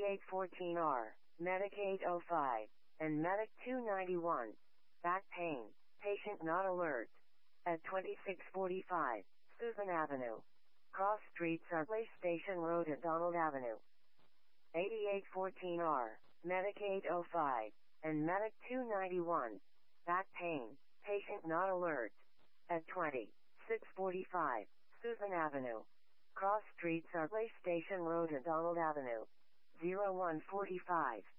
8814R, Medicaid 05, and Medic 291. Back pain. Patient not alert. At 2645, Susan Avenue. Cross Streets Artley Station Road at Donald Avenue. 8814R, Medicaid 05, and Medic 291. Back pain. Patient not alert. At 2645, Susan Avenue. Cross Streets Artley Station Road at Donald Avenue. 0145.